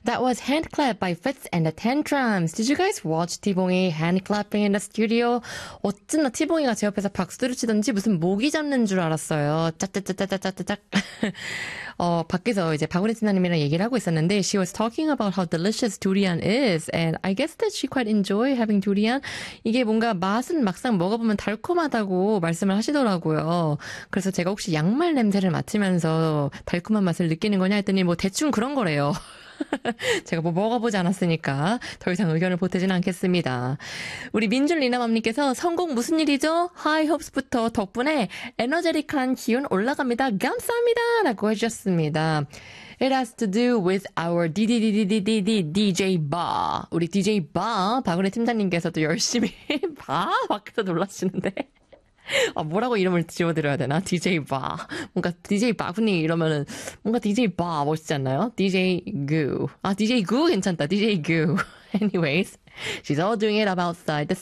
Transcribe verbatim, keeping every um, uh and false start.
That was Hand Clap by Fitz and the Tantrums. Did you guys watch 티봉이 hand clapping in the studio? 어쩌나 티봉이가 제 옆에서 박수를 치던지 무슨 모기 잡는 줄 알았어요. 짝짝짝짝짝짝짝. 어, 밖에서 이제 박우리 팀장님이랑 얘기를 하고 있었는데 she was talking about how delicious durian is and I guess that she quite enjoy having durian. 이게 뭔가 맛은 막상 먹어보면 달콤하다고 말씀을 하시더라고요. 그래서 제가 혹시 양말 냄새를 맡으면서 달콤한 맛을 느끼는 거냐 했더니 뭐 대충 그런 거래요. 제가 뭐 먹어보지 않았으니까 더 이상 의견을 보태진 않겠습니다. 우리 민준 리나맘님께서 성공 무슨 일이죠? 하이홉스부터 덕분에 에너제틱한 기운 올라갑니다. 감사합니다. 라고 해주셨습니다. It has to do with our 디디디디디디 디제이 바. 우리 디제이 바 박은혜 팀장님께서도 열심히 바 밖에서 놀라시는데 아, 뭐라고 이름을 지어드려야 되나? 디제이 바. 뭔가 디제이 바구니 이러면은 뭔가 디제이 바 멋있지 않나요? 디제이 구. 아, 디제이 구 괜찮다. 디제이 구. Anyways, she's all doing it outside the